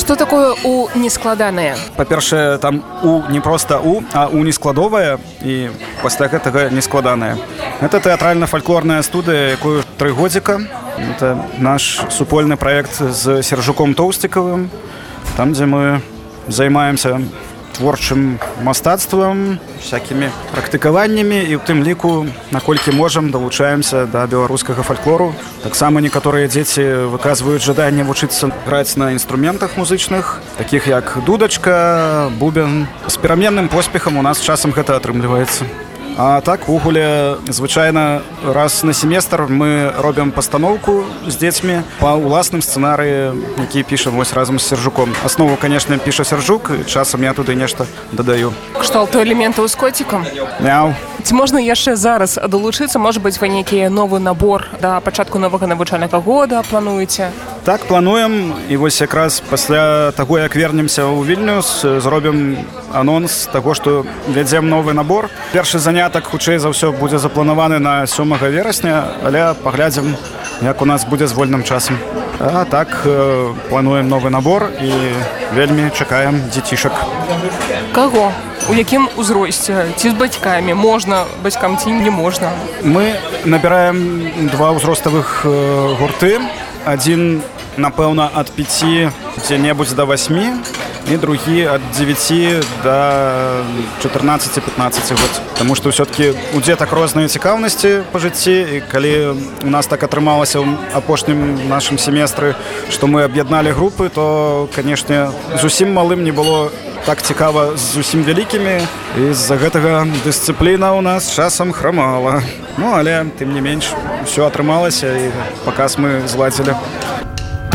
Что такое у нескладанае? Па-першае, там у не проста у, а у нескладовая і пасля гэтага нескладанае. Гэта тэатральна-фальклорная студыя, якую 3 годзіка. Это наш супольны праект з Сержуком Тоўсцікавым, там, дзе мы займаемся творчым мастацтвам, всякімі практыкаваннямі і ў тым ліку, наколькі можам, далучаемся да беларускага фальклору. Таксама некаторыя дзеці выказваюць жаданне вучыцца граць на інструментах музычных, такіх як дудачка, бубен. З пераменным поспехам у нас часам гэта атрымліваецца. А так, увогуле, звычайна раз на семестр мы робім пастаноўку з дзецьмі па ўласным сцэнарыі, які пішам вось разам з Сержуком. Аснову, конечно, піша Сержук, часам я туды нешта дадаю. Кшталту элементаў з коцікам? Мяу. Ці можна яшчэ зараз далучыцца? Можа быць, вы нейкі новы набор да пачатку новага навучальнага года плануеце? Так, плануем. І вось якраз пасля таго, як вернемся ў Вільнюс, зробім анонс таго, што вядзем новы набор. Першы занятак, хутчэй за ўсё, будзе запланаваны на 7 верасня, але паглядзім, як у нас будзе з вольным часам. А так, плануем новы набор і вельмі чакаем дзецішак. Каго? У якім узросце? Ці з бацькамі? Можна бацькам ці не можна? Мы набіраем 2 ўзроставых гурты. Адзін, напэўна, ад 5 дзе-небудзь да 8, і другі ад 9 да 14-15 год. Таму што ўсё-такі у дзетак розныя цікаўнасці па жыцці, і калі у нас так атрымалася ў апошнім нашым семестры, што мы аб'ядналі групы, то, канешне, зусім малым не было так цікава з зусім вялікімі, і з-за гэтага дысцыпліна ў нас часам храмала. Ну, але, тым не менш, усё атрымалася, і паказ мы зладзілі.